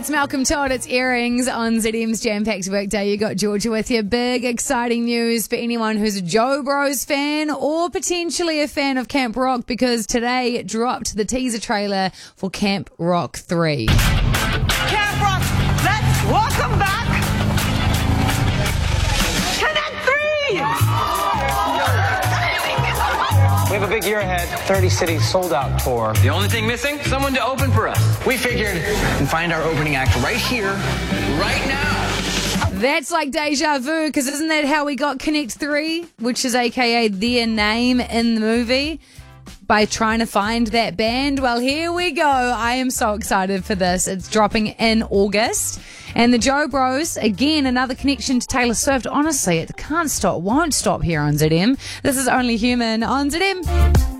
It's Malcolm Todd. It's Earrings on ZM's Jam-Packed Workday. You got Georgia with you. Big, exciting news for anyone who's a Joe Bros fan or potentially a fan of Camp Rock, because today it dropped the teaser trailer for Camp Rock 3. Camp Rock, let's welcome back Connect 3! We have a big year ahead, 30 cities sold out tour. The only thing missing? Someone to open for us. We figured and find our opening act right here, right now. That's like deja vu, because isn't that how we got Connect 3, which is aka their name in the movie, by trying to find that band? Well, here we go. I am so excited for this. It's dropping in August. And the Joe Bros, again, another connection to Taylor Swift. Honestly, it can't stop, won't stop here on ZM. This is Only Human on ZM.